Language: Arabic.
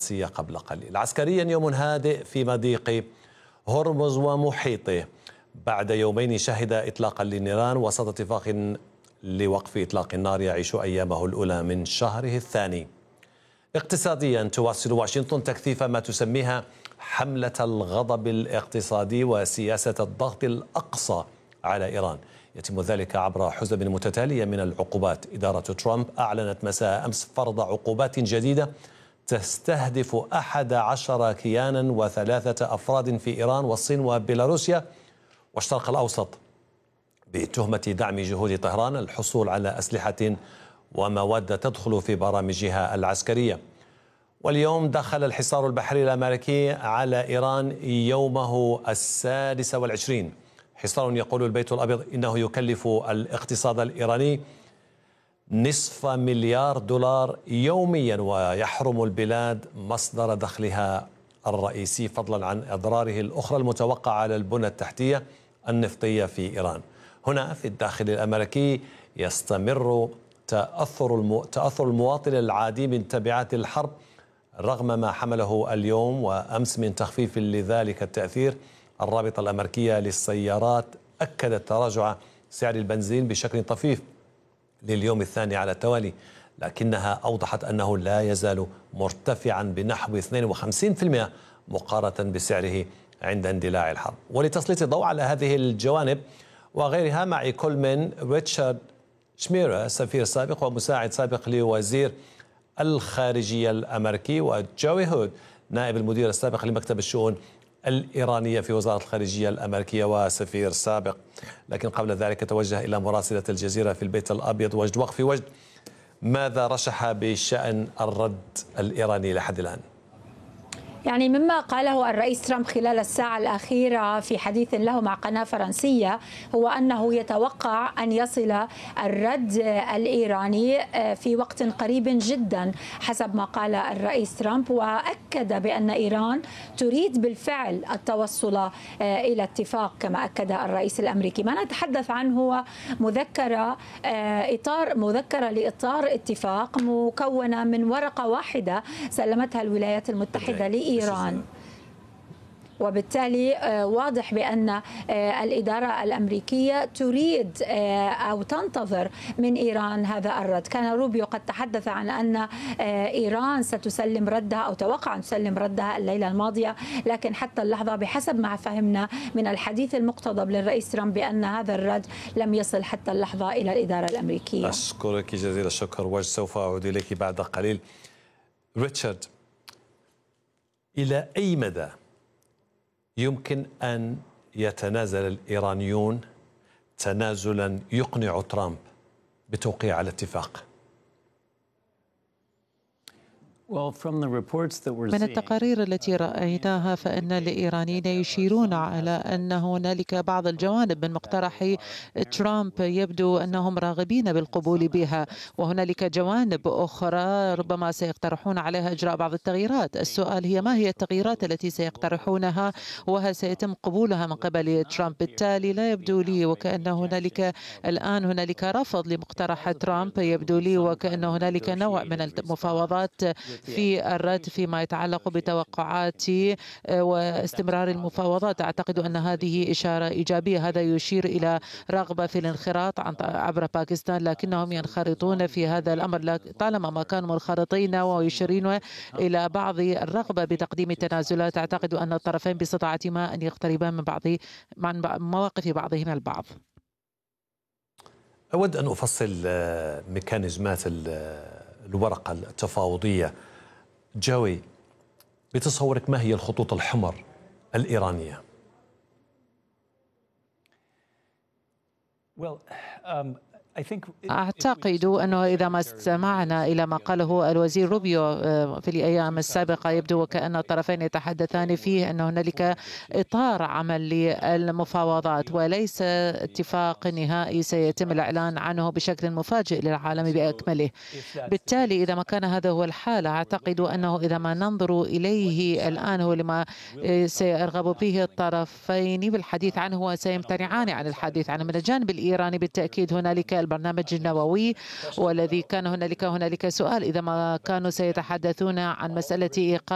الفرنسية قبل قليل. عسكريا يوم هادئ في مضيق هرمز ومحيطه بعد يومين شهد إطلاقا للنيران وسط اتفاق لوقف إطلاق النار يعيش أيامه الأولى من شهره الثاني. اقتصاديا تواصل واشنطن تكثيف ما تسميها حملة الغضب الاقتصادي وسياسة الضغط الأقصى على إيران. يتم ذلك عبر حزم متتالية من العقوبات. إدارة ترامب أعلنت مساء أمس فرض عقوبات جديدة تستهدف 11 كيانا و3 أفراد في إيران والصين وبيلاروسيا والشرق الأوسط بتهمة دعم جهود طهران الحصول على أسلحة ومواد تدخل في برامجها العسكرية. واليوم دخل الحصار البحري الأمريكي على إيران يومه 26. حصار يقول البيت الأبيض إنه يكلف الاقتصاد الإيراني $500 مليار يوميا ويحرم البلاد مصدر دخلها الرئيسي فضلا عن أضراره الأخرى المتوقعة على البنى التحتية النفطية في إيران. هنا في الداخل الأمريكي يستمر تأثر المواطن العادي من تبعات الحرب رغم ما حمله اليوم وأمس من تخفيف لذلك التأثير. الرابطة الأمريكية للسيارات أكدت تراجع سعر البنزين بشكل طفيف لليوم الثاني على التوالي، لكنها أوضحت أنه لا يزال مرتفعا بنحو 52% مقارنة بسعره عند اندلاع الحرب. ولتسليط الضوء على هذه الجوانب وغيرها معي كل من ريتشارد شميرة سفير سابق ومساعد سابق لوزير الخارجية الأمريكي، وجوي هود نائب المدير السابق لمكتب الشؤون الإيرانية في وزارة الخارجية الأمريكية وسفير سابق. لكن قبل ذلك توجه إلى مراسلة الجزيرة في البيت الأبيض وجد وقف وجد. ماذا رشح بشأن الرد الإيراني لحد الآن؟ يعني مما قاله الرئيس ترامب خلال الساعة الأخيرة في حديث له مع قناة فرنسية هو أنه يتوقع أن يصل الرد الإيراني في وقت قريب جدا حسب ما قال الرئيس ترامب، وأكد بأن إيران تريد بالفعل التوصل إلى اتفاق كما أكد الرئيس الأمريكي. ما نتحدث عنه هو مذكرة لإطار اتفاق مكونة من ورقة واحدة سلمتها الولايات المتحدة لإيران، وبالتالي واضح بأن الإدارة الأمريكية تريد أو تنتظر من إيران هذا الرد. كان روبيو قد تحدث عن أن إيران ستسلم ردها أو توقع أن تسلم ردها الليلة الماضية، لكن حتى اللحظة بحسب ما فهمنا من الحديث المقتضب للرئيس ترامب بأن هذا الرد لم يصل حتى اللحظة إلى الإدارة الأمريكية. أشكرك جزيل الشكر وسوف أعود إليك بعد قليل. ريتشارد، إلى أي مدى يمكن أن يتنازل الإيرانيون تنازلا يقنع ترامب بتوقيع على الاتفاق؟ من التقارير التي رأيناها فإن الإيرانيين يشيرون على أن هنالك بعض الجوانب من مقترح ترامب يبدو أنهم راغبين بالقبول بها، وهنالك جوانب أخرى ربما سيقترحون عليها إجراء بعض التغييرات. السؤال هي ما هي التغييرات التي سيقترحونها وهل سيتم قبولها من قبل ترامب؟ بالتالي لا يبدو لي وكأن هنالك رفض لمقترح ترامب، يبدو لي وكأن هنالك نوع من المفاوضات في الرد فيما يتعلق بتوقعاتي واستمرار المفاوضات. أعتقد أن هذه إشارة إيجابية. هذا يشير إلى رغبة في الانخراط عبر باكستان، لكنهم ينخرطون في هذا الأمر طالما ما كانوا منخرطين ويشيرون إلى بعض الرغبة بتقديم تنازلات. أعتقد أن الطرفين باستطاعة ما أن يقتربان من مواقف بعضهما البعض. أود أن أفصل ميكانيزمات الورقة التفاوضية. جوي، بتصورك ما هي الخطوط الحمر الإيرانية؟ أعتقد أنه إذا ما استمعنا إلى ما قاله الوزير روبيو في الأيام السابقة يبدو وكأن الطرفين يتحدثان فيه أن هنالك إطار عمل للمفاوضات وليس اتفاق نهائي سيتم الإعلان عنه بشكل مفاجئ للعالم بأكمله. بالتالي إذا ما كان هذا هو الحال أعتقد أنه إذا ما ننظر إليه الآن هو لما سيرغب به الطرفين بالحديث عنه وسيمتنعان عن الحديث عنه. من الجانب الإيراني بالتأكيد هنالك البرنامج النووي، والذي كان هنالك سؤال إذا ما كانوا سيتحدثون عن مسألة إيقاف